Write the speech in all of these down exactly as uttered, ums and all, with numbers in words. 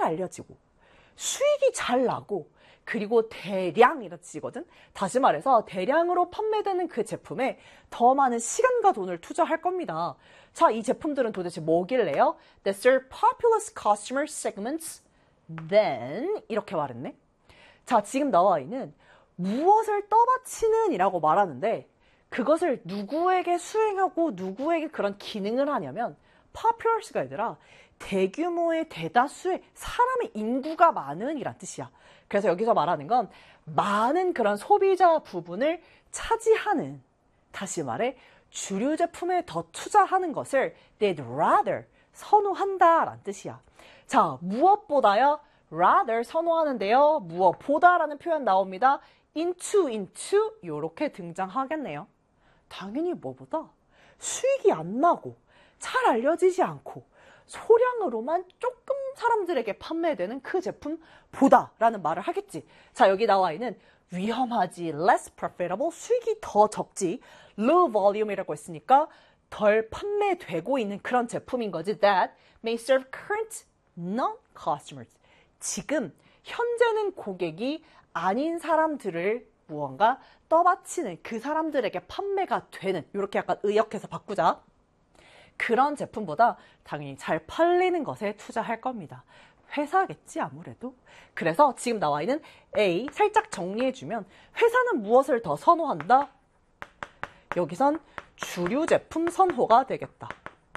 알려지고 수익이 잘 나고 그리고 대량 이렇게 지거든. 다시 말해서 대량으로 판매되는 그 제품에 더 많은 시간과 돈을 투자할 겁니다. 자, 이 제품들은 도대체 뭐길래요? That serve populous customer segments, then 이렇게 말했네. 자, 지금 나와 있는 무엇을 떠받치는 이라고 말하는데 그것을 누구에게 수행하고 누구에게 그런 기능을 하냐면 populous가 아니라 대규모의 대다수의 사람의 인구가 많은 이란 뜻이야. 그래서 여기서 말하는 건 많은 그런 소비자 부분을 차지하는, 다시 말해 주류 제품에 더 투자하는 것을 they'd rather 선호한다 라는 뜻이야. 자, 무엇보다요? rather 선호하는데요. 무엇보다라는 표현 나옵니다. into, into 이렇게 등장하겠네요. 당연히 뭐보다 수익이 안 나고 잘 알려지지 않고 소량으로만 조금 사람들에게 판매되는 그 제품보다 라는 말을 하겠지. 자, 여기 나와 있는 위험하지, less profitable, 수익이 더 적지, low volume이라고 했으니까 덜 판매되고 있는 그런 제품인 거지. That may serve current non-customers. 지금 현재는 고객이 아닌 사람들을 무언가 떠받치는 그 사람들에게 판매가 되는, 이렇게 약간 의역해서 바꾸자. 그런 제품보다 당연히 잘 팔리는 것에 투자할 겁니다. 회사겠지 아무래도. 그래서 지금 나와 있는 A 살짝 정리해주면 회사는 무엇을 더 선호한다? 여기선 주류 제품 선호가 되겠다.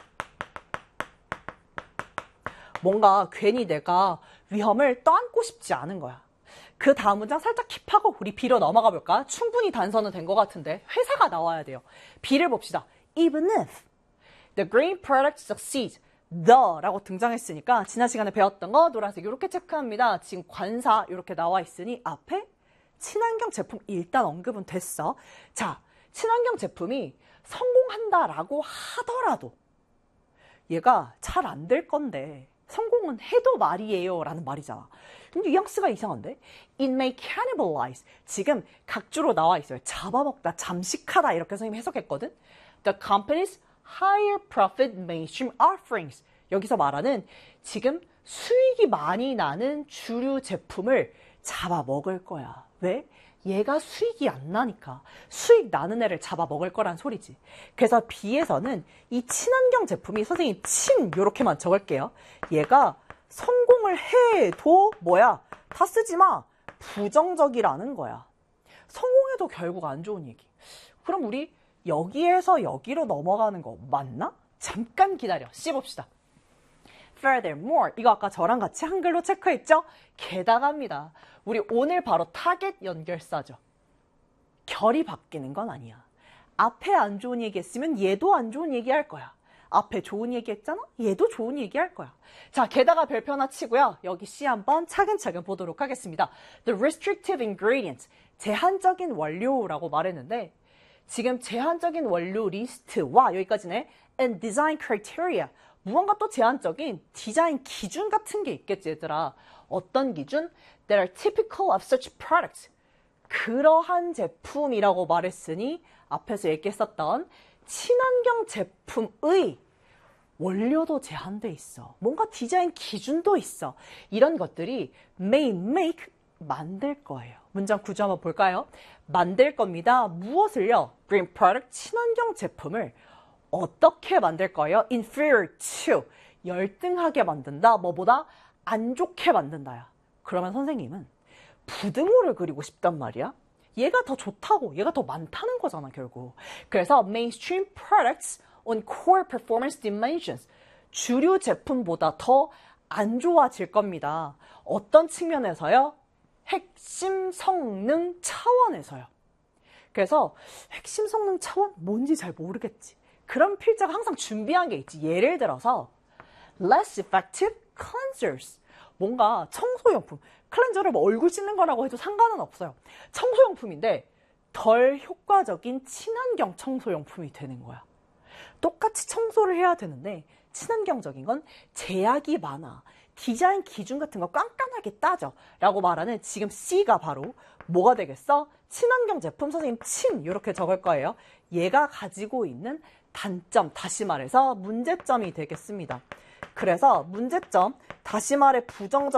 뭔가 괜히 내가 위험을 떠안고 싶지 않은 거야. 그 다음 문장 살짝 킵하고 우리 B로 넘어가 볼까? 충분히 단서는 된 것 같은데 회사가 나와야 돼요. B를 봅시다. Even if the green product succeeds, the 라고 등장했으니까 지난 시간에 배웠던 거 노란색 이렇게 체크합니다. 지금 관사 이렇게 나와 있으니 앞에 친환경 제품 일단 언급은 됐어. 자, 친환경 제품이 성공한다라고 하더라도 얘가 잘 안 될 건데 성공은 해도 말이에요 라는 말이잖아. 근데 뉘앙스가 이상한데? It may cannibalize. 지금 각주로 나와 있어요. 잡아먹다, 잠식하다 이렇게 선생님이 해석했거든. The company's higher profit mainstream offerings. 여기서 말하는 지금 수익이 많이 나는 주류 제품을 잡아먹을 거야. 왜? 얘가 수익이 안 나니까 수익 나는 애를 잡아먹을 거란 소리지. 그래서 B에서는 이 친환경 제품이 선생님 친 요렇게만 적을게요. 얘가 성공을 해도 뭐야? 다 쓰지 마. 부정적이라는 거야. 성공해도 결국 안 좋은 얘기. 그럼 우리 여기에서 여기로 넘어가는 거 맞나? 잠깐 기다려. 씹읍시다. Furthermore, 이거 아까 저랑 같이 한글로 체크했죠? 게다가입니다. 우리 오늘 바로 타겟 연결사죠. 결이 바뀌는 건 아니야. 앞에 안 좋은 얘기 했으면 얘도 안 좋은 얘기 할 거야. 앞에 좋은 얘기 했잖아? 얘도 좋은 얘기 할 거야. 자, 게다가 별표 하나 치고요. 여기 C 한번 차근차근 보도록 하겠습니다. The restrictive ingredients, 제한적인 원료라고 말했는데 지금 제한적인 원료 리스트와 여기까지네. And design criteria, 무언가 또 제한적인 디자인 기준 같은 게 있겠지 얘들아. 어떤 기준? That are typical of such products. 그러한 제품이라고 말했으니 앞에서 얘기했었던 친환경 제품의 원료도 제한돼 있어. 뭔가 디자인 기준도 있어. 이런 것들이 may make, 만들 거예요. 문장 구조 한번 볼까요? 만들 겁니다. 무엇을요? Green product, 친환경 제품을 어떻게 만들 거예요? Inferior to, 열등하게 만든다. 뭐보다 안 좋게 만든다야. 그러면 선생님은 부등호를 그리고 싶단 말이야. 얘가 더 좋다고, 얘가 더 많다는 거잖아 결국. 그래서 mainstream products on core performance dimensions, 주류 제품보다 더 안 좋아질 겁니다. 어떤 측면에서요? 핵심 성능 차원에서요. 그래서 핵심 성능 차원? 뭔지 잘 모르겠지. 그런 필자가 항상 준비한 게 있지. 예를 들어서 less effective cleansers, 뭔가 청소용품, 클렌저를 뭐 얼굴 씻는 거라고 해도 상관은 없어요. 청소용품인데 덜 효과적인 친환경 청소용품이 되는 거야. 똑같이 청소를 해야 되는데 친환경적인 건 제약이 많아. 디자인 기준 같은 거 깐깐하게 따져 라고 말하는 지금 C가 바로 뭐가 되겠어? 친환경 제품. 선생님 친 이렇게 적을 거예요. 얘가 가지고 있는 단점, 다시 말해서 문제점이 되겠습니다. 그래서 문제점, 다시 말해 부정적